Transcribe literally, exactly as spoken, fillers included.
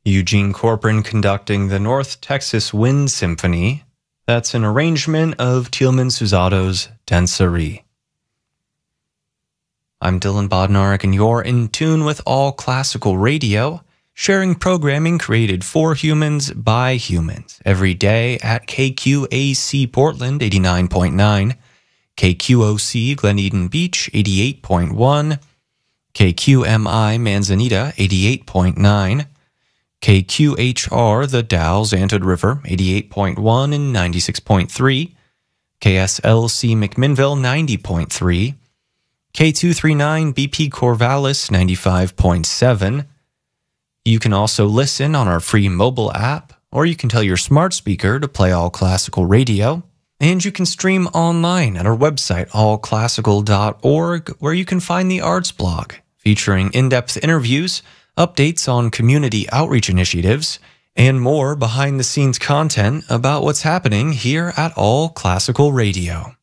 Eugene Corcoran conducting the North Texas Wind Symphony. That's an arrangement of Tielemann Susato's Danserie. I'm Dylan Bodnar, and you're in tune with All Classical Radio, sharing programming created for humans by humans every day at K Q A C Portland eighty-nine point nine, K Q O C Glen Eden Beach eighty-eight point one, K Q M I Manzanita eighty-eight point nine, K Q H R The Dalles Antioch River eighty-eight point one and ninety-six point three, K S L C McMinnville ninety point three, K two thirty-nine B P Corvallis ninety-five point seven. You can also listen on our free mobile app, or you can tell your smart speaker to play All Classical Radio. And you can stream online at our website, all classical dot org, where you can find the arts blog, featuring in-depth interviews, updates on community outreach initiatives, and more behind-the-scenes content about what's happening here at All Classical Radio.